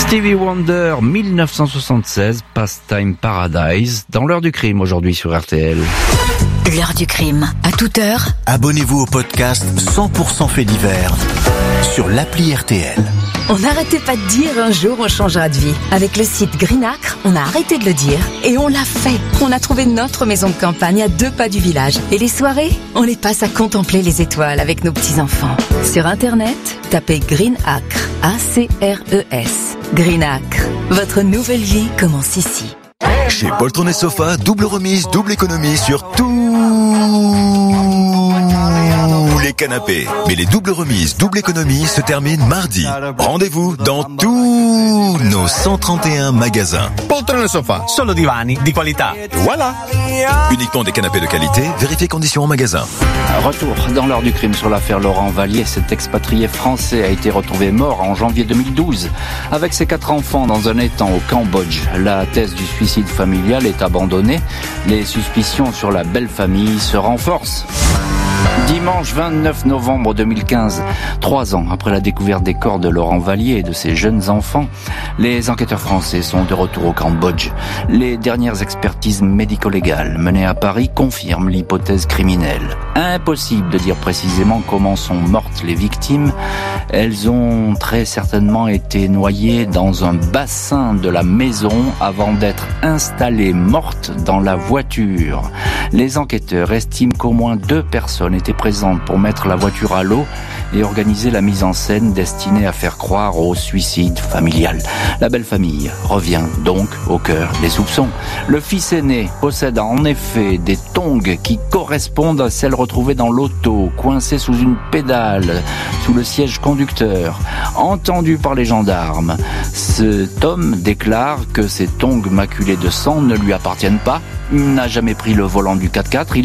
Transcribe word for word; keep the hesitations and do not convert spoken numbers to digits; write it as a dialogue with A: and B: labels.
A: Stevie Wonder, dix-neuf cent soixante-seize, Pastime Paradise, dans l'heure du crime aujourd'hui sur R T L.
B: L'heure du crime, à toute heure.
C: Abonnez-vous au podcast cent pour cent fait divers sur l'appli R T L.
B: On n'arrêtait pas de dire un jour on changera de vie. Avec le site Greenacre, on a arrêté de le dire et on l'a fait. On a trouvé notre maison de campagne à deux pas du village. Et les soirées, on les passe à contempler les étoiles avec nos petits-enfants. Sur Internet, tapez Greenacre, A C R E S. Greenacre, votre nouvelle vie commence ici.
C: Chez Poltron et Sofa, double remise, double économie sur tous les canapés. Mais les doubles remises, double économie se terminent mardi. Rendez-vous dans tous nos cent trente et un magasins.
D: Poltron et Sofa, solo divani di qualità. Voilà.
C: Uniquement des canapés de qualité, vérifiez conditions en magasin.
A: Retour dans l'heure du crime sur l'affaire Laurent Vallier. Cet expatrié français a été retrouvé mort en janvier deux mille douze avec ses quatre enfants dans un étang au Cambodge. La thèse du suicide familial est abandonnée. Les suspicions sur la belle famille se renforcent. Dimanche vingt-neuf novembre deux mille quinze, trois ans après la découverte des corps de Laurent Vallier et de ses jeunes enfants, les enquêteurs français sont de retour au Cambodge. Les dernières expertises médico-légales menées à Paris confirment l'hypothèse criminelle. Impossible de dire précisément comment sont mortes les victimes. Elles ont très certainement été noyées dans un bassin de la maison avant d'être installées mortes dans la voiture. Les enquêteurs estiment qu'au moins deux personnes étaient présentes pour mettre la voiture à l'eau et organiser la mise en scène destinée à faire croire au suicide familial. La belle famille revient donc au cœur des soupçons. Le fils aîné possède en effet des tongs qui correspondent à celles retrouvées dans l'auto, coincées sous une pédale, sous le siège conducteur. Entendu par les gendarmes, cet homme déclare que ces tongs maculés de sang ne lui appartiennent pas. Il n'a jamais pris le volant du quatre-quatre.